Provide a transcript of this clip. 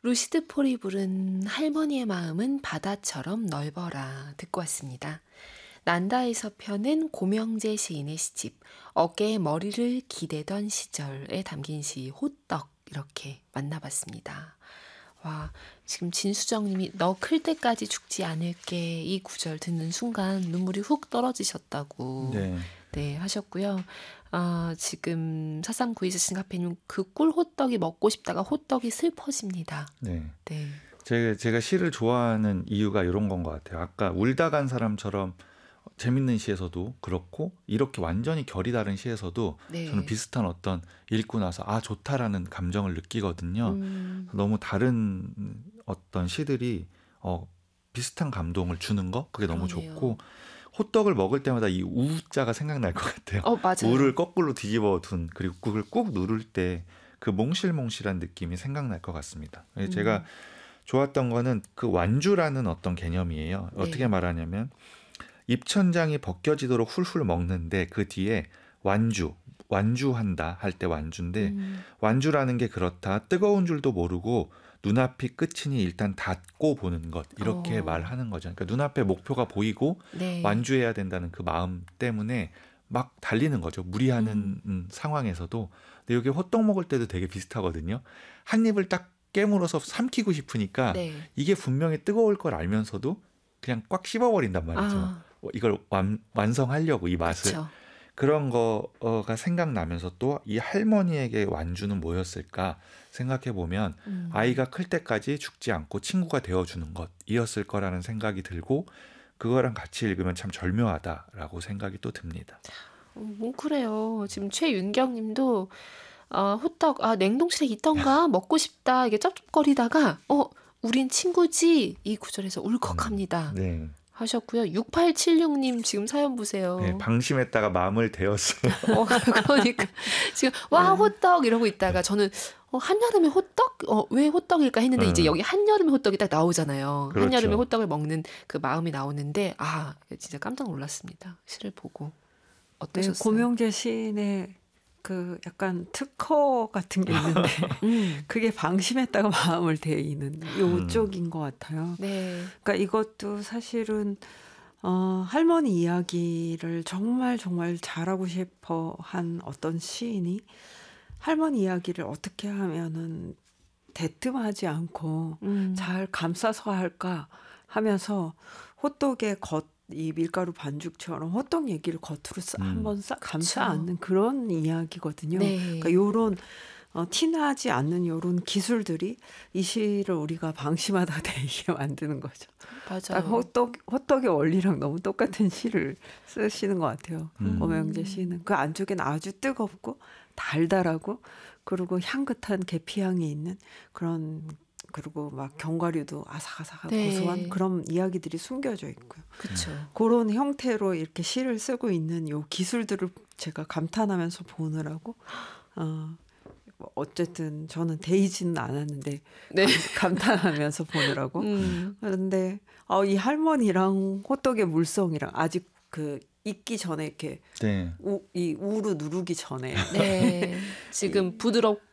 루시드 폴이 부른 할머니의 마음은 바다처럼 넓어라 듣고 왔습니다. 난다에서 펴는 고명재 시인의 시집 어깨에 머리를 기대던 시절에 담긴 시 호떡 이렇게 만나봤습니다. 와, 지금 진수정님이 너 클 때까지 죽지 않을게 이 구절 듣는 순간 눈물이 훅 떨어지셨다고 네. 네, 하셨고요. 지금 4392 카페님 그 꿀 호떡이 먹고 싶다가 호떡이 슬퍼집니다. 네. 네. 제가 시를 좋아하는 이유가 이런 건 것 같아요. 아까 울다 간 사람처럼 재밌는 시에서도 그렇고 이렇게 완전히 결이 다른 시에서도 네. 저는 비슷한 어떤 읽고 나서 아 좋다라는 감정을 느끼거든요. 너무 다른 어떤 시들이 비슷한 감동을 주는 거 그게 너무 그러네요. 좋고 호떡을 먹을 때마다 이 우자가 생각날 것 같아요. 맞아요. 우를 거꾸로 뒤집어 둔 그리고 그걸 꾹 누를 때 그 몽실몽실한 느낌이 생각날 것 같습니다. 제가 좋았던 거는 그 완주라는 어떤 개념이에요. 네. 어떻게 말하냐면 입천장이 벗겨지도록 훌훌 먹는데 그 뒤에 완주한다 할 때 완주인데 완주라는 게 그렇다. 뜨거운 줄도 모르고 눈앞이 끝이니 일단 닫고 보는 것 이렇게 말하는 거죠. 그러니까 눈앞에 목표가 보이고 네. 완주해야 된다는 그 마음 때문에 막 달리는 거죠. 무리하는 상황에서도. 근데 이게 호떡 먹을 때도 되게 비슷하거든요. 한 입을 딱 깨물어서 삼키고 싶으니까 네. 이게 분명히 뜨거울 걸 알면서도 그냥 꽉 씹어버린단 말이죠. 이걸 완성하려고 이 맛을. 그쵸. 그런 거가 생각나면서 또 이 할머니에게 완주는 뭐였을까 생각해 보면 아이가 클 때까지 죽지 않고 친구가 되어주는 것이었을 거라는 생각이 들고 그거랑 같이 읽으면 참 절묘하다라고 생각이 또 듭니다. 뭉클해요. 지금 최윤경님도 호떡 냉동실에 있던가 먹고 싶다 이게 쩝쩝거리다가 우린 친구지 이 구절에서 울컥합니다. 네. 하셨고요. 6876님 지금 사연 보세요. 네, 방심했다가 마음을 데웠어요. 그러니까 지금 와 호떡 이러고 있다가 저는 한여름에 호떡? 왜 호떡일까 했는데 이제 여기 한여름에 호떡이 딱 나오잖아요. 그렇죠. 한여름에 호떡을 먹는 그 마음이 나오는데 진짜 깜짝 놀랐습니다. 시를 보고. 어떠셨어요? 네, 고명재 시인의 그 약간 특허 같은 게 있는데 그게 방심했다가 마음을 데이는 요쪽인 것 같아요. 네. 그러니까 이것도 사실은 할머니 이야기를 정말 정말 잘하고 싶어 한 어떤 시인이 할머니 이야기를 어떻게 하면은 대뜸하지 않고 잘 감싸서 할까 하면서 호떡의 이 밀가루 반죽처럼 호떡 얘기를 겉으로 한번 싹 감싸 안는 그런 이야기거든요. 네. 그러니까 요런 티나지 않는 요런 기술들이 이 시를 우리가 방심하다가 되게 만드는 거죠. 맞아요. 호떡의 원리랑 너무 똑같은 시를 쓰시는 것 같아요. 고명재 시인은. 그 안쪽엔 아주 뜨겁고 달달하고 그리고 향긋한 계피향이 있는 그런 그리고 막 견과류도 아삭아삭하고 네. 고소한 그런 이야기들이 숨겨져 있고요. 그렇죠. 그런 형태로 이렇게 시를 쓰고 있는 요 기술들을 제가 감탄하면서 보느라고 어쨌든 저는 데이지는 않았는데 네. 감탄하면서 보느라고 그런데 이 할머니랑 호떡의 물성이랑 아직 그 익기 전에 이렇게 네. 이 우로 누르기 전에 네. 지금 부드럽고